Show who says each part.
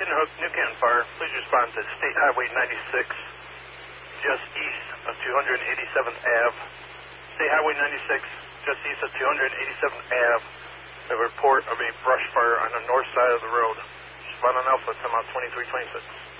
Speaker 1: Kinhook, New Canton Fire. Please respond to State Highway 96, just east of 287th Ave. State Highway 96, just east of 287th Ave. A report of a brush fire on the north side of the road. Respond on Alpha, time out 2326.